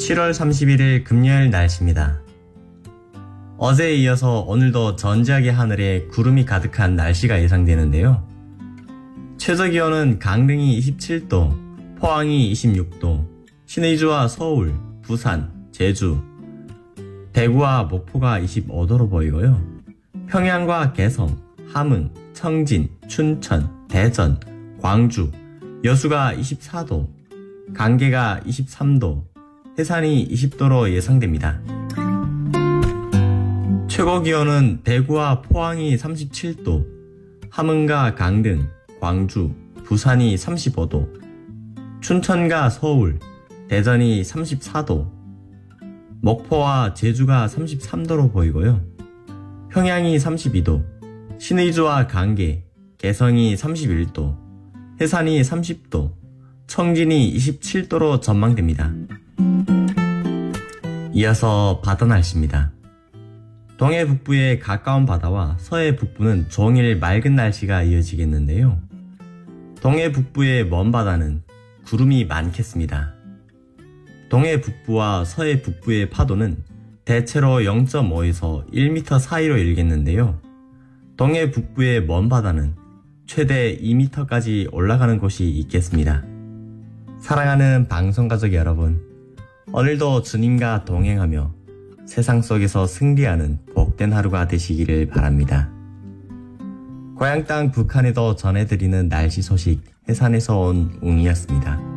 7월 31일 금요일 날씨입니다. 어제에 이어서 오늘도 전지하게 하늘에 구름이 가득한 날씨가 예상되는데요. 최저기온은 강릉이 27도, 포항이 26도, 신의주와 서울, 부산, 제주, 대구와 목포가 25도로 보이고요. 평양과 개성, 함흥, 청진, 춘천, 대전, 광주, 여수가 24도, 강계가 23도, 해산이 20도로 예상됩니다. 최고기온은 대구와 포항이 37도, 함흥과 강릉, 광주, 부산이 35도, 춘천과 서울, 대전이 34도, 목포와 제주가 33도로 보이고요. 평양이 32도, 신의주와 강계, 개성이 31도, 해산이 30도, 청진이 27도로 전망됩니다. 이어서 바다 날씨입니다. 동해 북부의 가까운 바다와 서해 북부는 종일 맑은 날씨가 이어지겠는데요. 동해 북부의 먼 바다는 구름이 많겠습니다. 동해 북부와 서해 북부의 파도는 대체로 0.5에서 1m 사이로 일겠는데요. 동해 북부의 먼 바다는 최대 2m까지 올라가는 곳이 있겠습니다. 사랑하는 방송가족 여러분, 오늘도 주님과 동행하며 세상 속에서 승리하는 복된 하루가 되시기를 바랍니다. 고향 땅 북한에도 전해드리는 날씨 소식 해산에서 온 웅이었습니다.